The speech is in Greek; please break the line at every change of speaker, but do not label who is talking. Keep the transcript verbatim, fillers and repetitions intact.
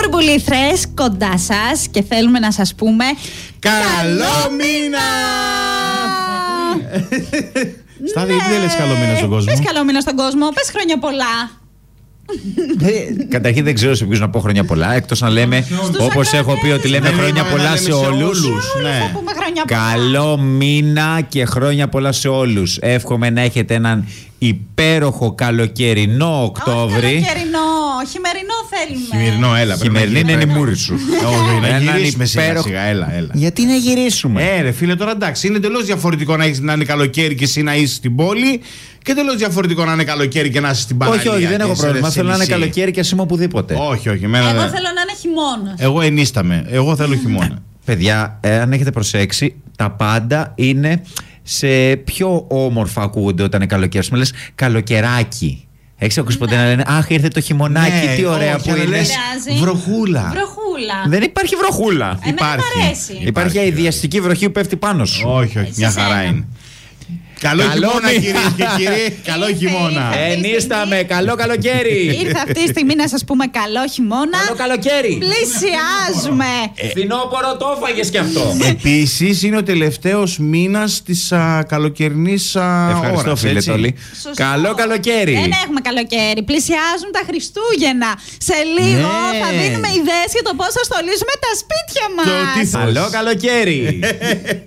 Μπουρμπουλήθρες, κοντά σας και θέλουμε να σας πούμε
καλό μήνα! Στάδι, γιατί δεν λες καλό μήνα στον κόσμο?
Πες καλό μήνα στον κόσμο, πες χρόνια πολλά.
Ε, καταρχήν δεν ξέρω σε ποιους να πω χρόνια πολλά, εκτός να λέμε, όπως έχω πει, ότι λέμε
ναι,
χρόνια
ναι,
πολλά
ναι,
σε
σε
όλους.
όλους. Ναι.
Θα πούμε χρόνια πολλά.
Καλό μήνα και χρόνια πολλά σε όλους. Εύχομαι να έχετε έναν υπέροχο καλοκαιρινό Οκτώβρη.
Όχι καλοκαιρινό, χειμερινό θέλουμε.
Χειμερινό, έλα.
Χειμερινή είναι η μούρη σου.
Όχι, να
Έναν
γυρίσουμε σιγά
υπέροχο-
σιγά, έλα, έλα.
Γιατί να γυρίσουμε?
Ε, ρε φίλε, τώρα εντάξει, είναι εντελώς διαφορετικό να, έχεις, να είναι καλοκαίρι και εσύ να είσαι στην πόλη και εντελώς διαφορετικό να είναι καλοκαίρι και να είσαι στην παραλία.
Όχι, όχι, δεν έχω
και
πρόβλημα.
σε
Θέλω να είναι
νησί.
καλοκαίρι και ας είμαι οπουδήποτε.
Όχι, όχι, εμένα
Εγώ
δεν.
θέλω να είναι χειμώνα.
Εγώ ενίσταμαι. Εγώ θέλω χειμώνα.
Παιδιά, ε, αν έχετε προσέξει, τα πάντα είναι σε πιο όμορφα ακούγονται όταν είναι καλοκαίρι. Μου λες καλοκαιράκι. Έχεις ακούσει ποτέ να λένε αχ, ήρθε το χειμωνάκι,
Ναι,
τι ωραία
όχι,
που
αλλά
είναι.
λες
Πειράζει.
βροχούλα.
Βροχούλα.
Δεν υπάρχει βροχούλα.
Εμένα
υπάρχει.
μ' αρέσει.
Υπάρχει
Υπάρχει,
αηδιαστική βροχή που πέφτει πάνω σου.
Όχι, όχι,
Εσύ
μια
σένα.
χαρά είναι. Καλό
Καλό
χειμώνα,
μήνα.
κυρίες και κύριοι. Καλό
Ήρθε,
χειμώνα.
ήρθε.
Ενίσταμε, καλό καλοκαίρι.
Ήρθε αυτή η στιγμή να σας πούμε καλό χειμώνα.
Καλό καλοκαίρι.
Πλησιάζουμε.
Φθινόπωρο το έφαγες κι αυτό.
Επίσης είναι ο τελευταίος μήνας της α, καλοκαιρινής α,
Ευχαριστώ,
ώρας,
φίλε
έτσι.
Τόλι.
Σωστό.
Καλό καλοκαίρι.
Δεν έχουμε καλοκαίρι. Πλησιάζουν τα Χριστούγεννα. Σε λίγο
Ναι.
θα δίνουμε ιδέες για το πώς θα στολίζουμε τα σπίτια μας.
Το τι θα-
Καλό καλοκαίρι.